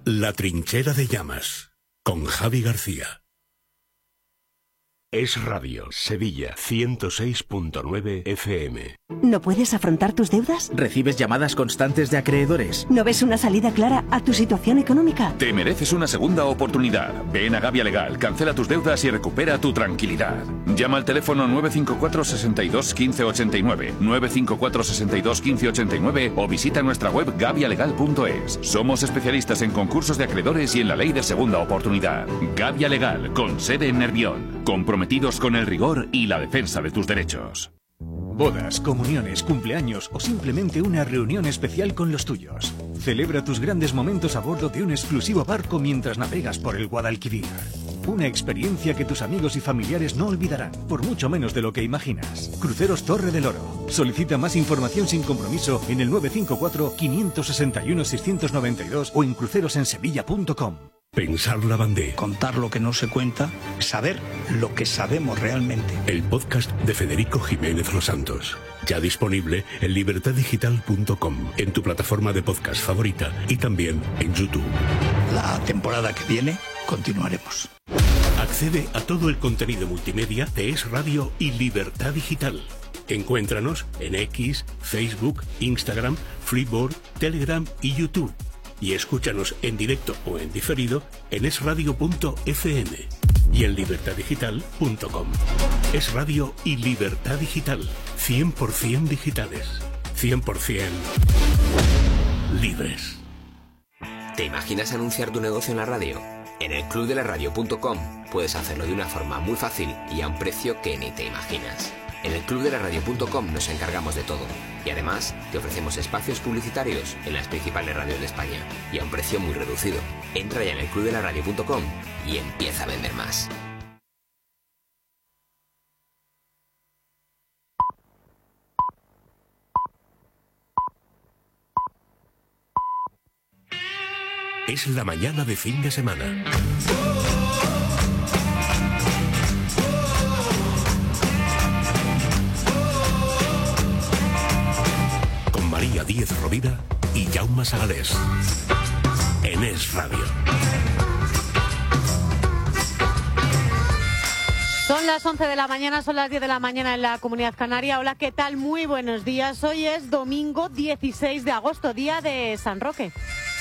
La trinchera de llamas, con Javi García. Es Radio, Sevilla, 106.9 FM. ¿No puedes afrontar tus deudas? ¿Recibes llamadas constantes de acreedores? ¿No ves una salida clara a tu situación económica? Te mereces una segunda oportunidad. Ven a Gavia Legal, cancela tus deudas y recupera tu tranquilidad. Llama al teléfono 954 62 15 89, 954 62 15 89 o visita nuestra web gavialegal.es. Somos especialistas en concursos de acreedores y en la ley de segunda oportunidad. Gavia Legal, con sede en Nervión. Comprometidos con el rigor y la defensa de tus derechos. Bodas, comuniones, cumpleaños o simplemente una reunión especial con los tuyos. Celebra tus grandes momentos a bordo de un exclusivo barco mientras navegas por el Guadalquivir. Una experiencia que tus amigos y familiares no olvidarán, por mucho menos de lo que imaginas. Cruceros Torre del Oro. Solicita más información sin compromiso en el 954 561 692 o en crucerosensevilla.com. Pensar la Bandé. Contar lo que no se cuenta, saber lo que sabemos realmente. El podcast de Federico Jiménez Los Santos. Ya disponible en libertaddigital.com, en tu plataforma de podcast favorita y también en YouTube. La temporada que viene continuaremos. Accede a todo el contenido multimedia de Es Radio y Libertad Digital. Encuéntranos en X, Facebook, Instagram, Freeboard, Telegram y YouTube. Y escúchanos en directo o en diferido en esradio.fm y en libertaddigital.com. Es Radio y Libertad Digital, 100% digitales, 100% libres. ¿Te imaginas anunciar tu negocio en la radio? En el clubdelaradio.com puedes hacerlo de una forma muy fácil y a un precio que ni te imaginas. En el clubdelaradio.com nos encargamos de todo y además te ofrecemos espacios publicitarios en las principales radios de España y a un precio muy reducido. Entra ya en el clubdelaradio.com y empieza a vender más. Es la mañana de fin de semana. María Díez Rovira y Jaume Sagalés. En Es Radio. Son las 11 de la mañana, son las 10 de la mañana en la Comunidad Canaria. Hola, ¿qué tal? Muy buenos días. Hoy es domingo 16 de agosto, día de San Roque.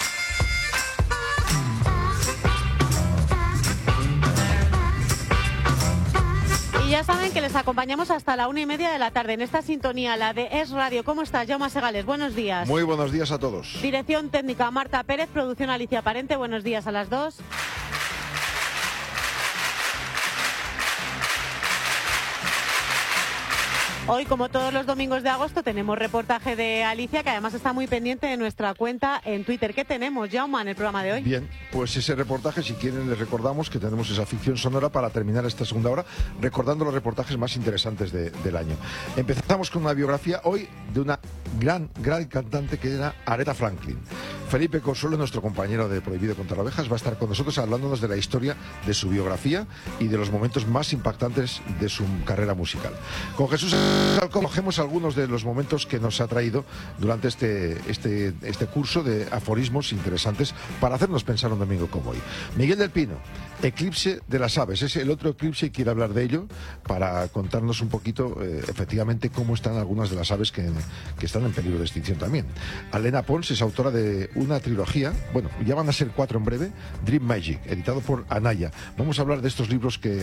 Y ya saben que les acompañamos hasta la 1:30 de la tarde en esta sintonía, la de Es Radio. ¿Cómo estás, Jaume Segales? Buenos días. Muy buenos días a todos. Dirección técnica Marta Pérez, producción Alicia Parente. Buenos días a las dos. Hoy, como todos los domingos de agosto, tenemos reportaje de Alicia, que además está muy pendiente de nuestra cuenta en Twitter. ¿Qué tenemos, Jaume, en el programa de hoy? Bien, pues ese reportaje, si quieren, les recordamos que tenemos esa ficción sonora para terminar esta segunda hora, recordando los reportajes más interesantes del año. Empezamos con una biografía hoy de una gran cantante que era Aretha Franklin. Felipe Consuelo, nuestro compañero de Prohibido Contar Ovejas, va a estar con nosotros hablándonos de la historia de su biografía y de los momentos más impactantes de su carrera musical. Con Jesús cogemos algunos de los momentos que nos ha traído durante este curso de aforismos interesantes para hacernos pensar un domingo como hoy. Miguel del Pino, eclipse de las aves, es el otro eclipse y quiere hablar de ello para contarnos un poquito efectivamente cómo están algunas de las aves que están en peligro de extinción también. Alena Pons es autora de una trilogía, bueno, ya van a ser 4 en breve, Dream Magic, editado por Anaya. Vamos a hablar de estos libros que